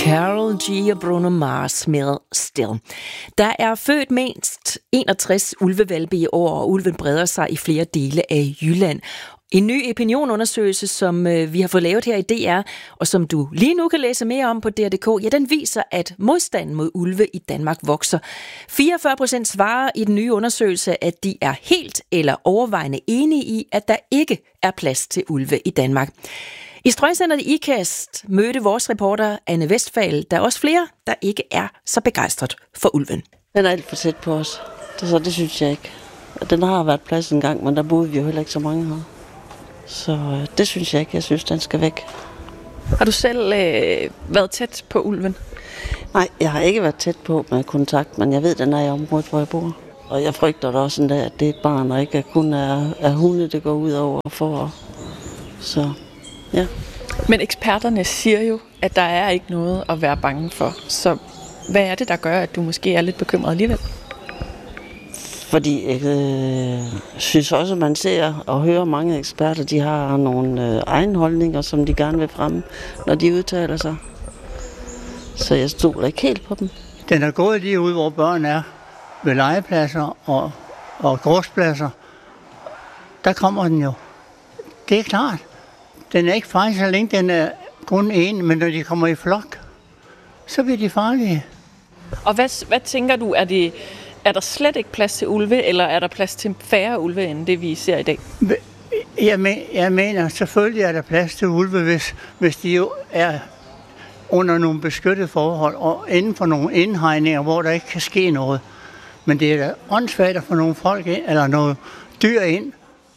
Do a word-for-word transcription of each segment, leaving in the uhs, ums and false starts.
Karol G og Bruno Mars med Still. Der er født mindst enogtres ulvehvalpe i år, og ulven breder sig i flere dele af Jylland. En ny opinionundersøgelse, som vi har fået lavet her i D R, og som du lige nu kan læse mere om på D R punktum d k, ja, den viser, at modstanden mod ulve i Danmark vokser. fireogfyrre procent svarer i den nye undersøgelse, at de er helt eller overvejende enige i, at der ikke er plads til ulve i Danmark. I Strøgcenteret i Ikast mødte vores reporter Anne Westphal, der er også flere, der ikke er så begejstret for ulven. Den er alt for tæt på os. Det, så det synes jeg ikke. Den har været plads en gang, men der boede vi jo heller ikke så mange her. Så øh, det synes jeg ikke. Jeg synes, den skal væk. Har du selv øh, været tæt på ulven? Nej, jeg har ikke været tæt på med kontakt, men jeg ved, den er i området, hvor jeg bor. Og jeg frygter da også sådan der, at det er et barn, og ikke kun er, er hunde, det går ud over for. Så ja. Men eksperterne siger jo, at der er ikke noget at være bange for. Så hvad er det, der gør, at du måske er lidt bekymret alligevel? Fordi jeg øh, synes også, at man ser og hører mange eksperter, de har nogle øh, egne holdninger, som de gerne vil fremme, når de udtaler sig. Så jeg stoler ikke helt på dem. Den er gået lige ud, hvor børn er, ved legepladser og, og gårdspladser. Der kommer den jo. Det er klart. Den er ikke farlig, så længe den er kun en, men når de kommer i flok, så bliver de farlige. Og hvad, hvad tænker du, er det... Er der slet ikke plads til ulve, eller er der plads til færre ulve, end det vi ser i dag? Jeg, men, jeg mener, selvfølgelig er der plads til ulve, hvis, hvis de jo er under nogle beskyttede forhold, og inden for nogle indhegninger, hvor der ikke kan ske noget. Men det er da åndssvagt at få nogle folk ind, eller nogle dyr ind,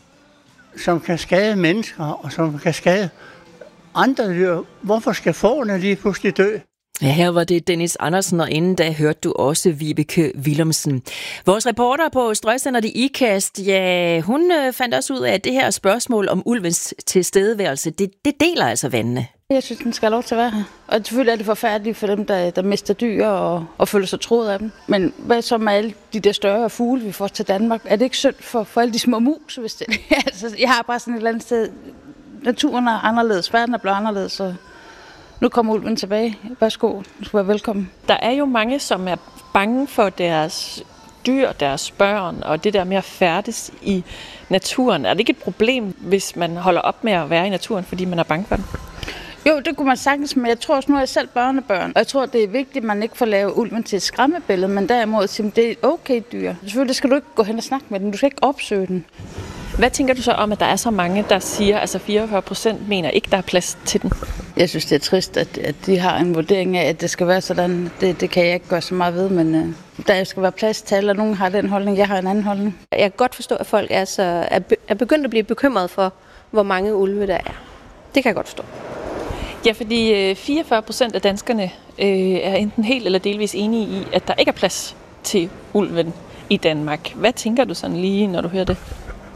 som kan skade mennesker, og som kan skade andre dyr. Hvorfor skal fårene lige pludselig dø? Ja, her var det Dennis Andersen, og inden da hørte du også Vibeke Willumsen. Vores reporter på Strøgcenteret i Ikast, ja, hun fandt også ud af, at det her spørgsmål om ulvens tilstedeværelse, det, det deler altså vandene. Jeg synes, den skal have lov til at være her. Og selvfølgelig er det forfærdeligt for dem, der, der mister dyr og, og føler sig troet af dem. Men hvad så med alle de der større fugle, vi får til Danmark? Er det ikke synd for, for alle de små mus? Hvis det, altså, jeg har bare sådan et eller andet sted. Naturen er anderledes, verden er blevet anderledes, så nu kommer ulven tilbage. Værsgo, du skal være velkommen. Der er jo mange, som er bange for deres dyr, deres børn, og det der med at færdes i naturen. Er det ikke et problem, hvis man holder op med at være i naturen, fordi man er bange for den? Jo, det kunne man sagtens, men jeg tror også, nu er jeg selv børnebørn, og jeg tror, det er vigtigt, at man ikke får lavet ulven til et skræmmebillede, men derimod sige, det er et okay dyr. Selvfølgelig skal du ikke gå hen og snakke med den, du skal ikke opsøge den. Hvad tænker du så om, at der er så mange, der siger, altså fireogfyrre procent mener ikke, der er plads til den? Jeg synes, det er trist, at, at de har en vurdering af, at det skal være sådan. Det, det kan jeg ikke gøre så meget ved, men uh, der skal være plads til alle, og nogen har den holdning, jeg har en anden holdning. Jeg kan godt forstå, at folk er, så, er, be, er begyndt at blive bekymret for, hvor mange ulve der er. Det kan jeg godt forstå. Ja, fordi fireogfyrre procent af danskerne øh, er enten helt eller delvis enige i, at der ikke er plads til ulven i Danmark. Hvad tænker du sådan lige, når du hører det?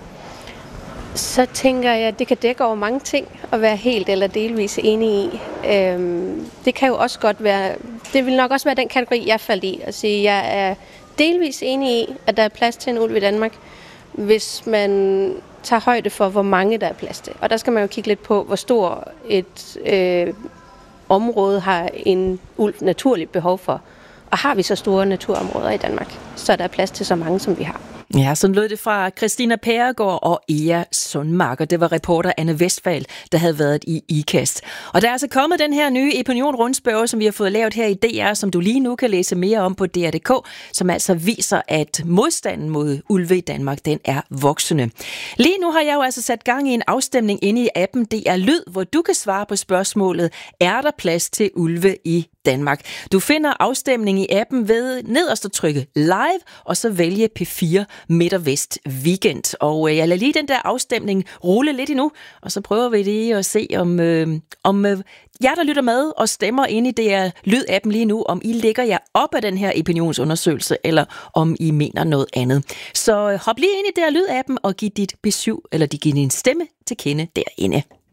Så tænker jeg, at det kan dække over mange ting at være helt eller delvis enig i. Øhm, det kan jo også godt være, det vil nok også være den kategori, jeg faldt i. At sige, jeg er delvis enig i, at der er plads til en ulv i Danmark, hvis man tager højde for, hvor mange der er plads til. Og der skal man jo kigge lidt på, hvor stor et øh, område har en ulv naturligt behov for. Og har vi så store naturområder i Danmark, så er der plads til så mange, som vi har. Ja, sådan lød det fra Christina Pæregård og Ea Sundmark, og det var reporter Anne Westphal, der havde været i Ikast. Og der er altså kommet den her nye opinion-rundspørge, som vi har fået lavet her i D R, som du lige nu kan læse mere om på D R punktum d k, som altså viser, at modstanden mod ulve i Danmark, den er voksende. Lige nu har jeg jo altså sat gang i en afstemning inde i appen D R Lyd, hvor du kan svare på spørgsmålet, er der plads til ulve i Danmark? Du finder afstemningen i appen ved nederst at trykke live, og så vælge P fire Midt og Vest Weekend. Og jeg lader lige den der afstemning rulle lidt endnu, og så prøver vi lige at se, om, øh, om øh, jer, der lytter med og stemmer inde i det her Lyd-appen lige nu, om I ligger jer op af den her opinionsundersøgelse, eller om I mener noget andet. Så hop lige ind i det her Lyd-appen og giv dit besøg, eller giv din stemme til kende derinde.